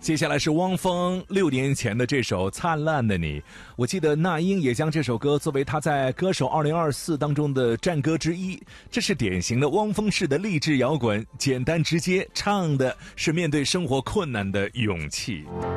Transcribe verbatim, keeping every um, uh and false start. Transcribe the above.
接下来是汪峰六年前的这首《灿烂的你》，我记得那英也将这首歌作为他在《歌手二零二四》当中的战歌之一。这是典型的汪峰式的励志摇滚，简单直接，唱的是面对生活困难的勇气。